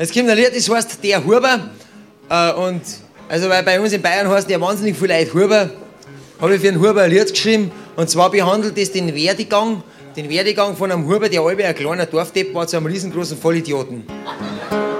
Jetzt kommt ein Lied, das heißt Der Huber. Und also, weil bei uns in Bayern heißt ja wahnsinnig viel Leute Huber, habe ich für einen Huber ein Lied geschrieben. Und zwar behandelt es den Werdegang von einem Huber, der allweil ein kleiner Dorfdepp war, zu einem riesengroßen Vollidioten.